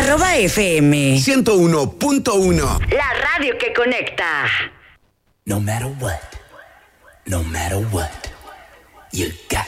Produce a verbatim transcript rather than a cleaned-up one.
arroba F M. ciento uno punto uno. La radio que conecta. No matter what, no matter what, you got